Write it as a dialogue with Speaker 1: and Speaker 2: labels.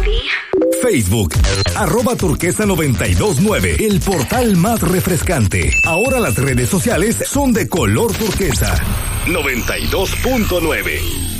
Speaker 1: Facebook, @turquesa929, el portal más refrescante. Ahora las redes sociales son de color turquesa. 92.9.